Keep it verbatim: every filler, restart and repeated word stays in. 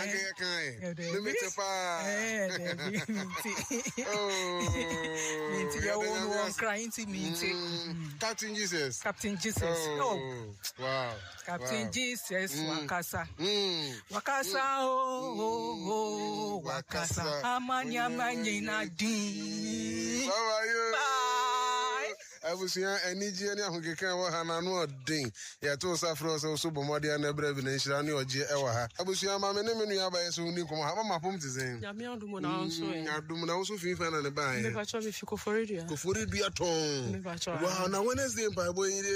Anga kai. No me tepa. Eh, minti. Oh. Minti ya won crying to minti. Captain Jesus. Captain Jesus. Oh. Wow. Captain wow. Jesus wakasa. Mm. Wakasa oh oh oh wakasa. Amani amani na din. How are you? Bye. Abusia eniji ani ahokeka wa ha na no odin. Ya to safro so so bomode na bra bi na nhira ne oje e wa ha. Abusia ma me ne me nua ba yeso ni komo ha ma pom tizen. Ya me odumo na onso e. Adum na onso fifa na ne ba e. Me ba cho me fi ko foridia. Ko foridia ton. Me ba cho. Wow, na Wednesday pa boy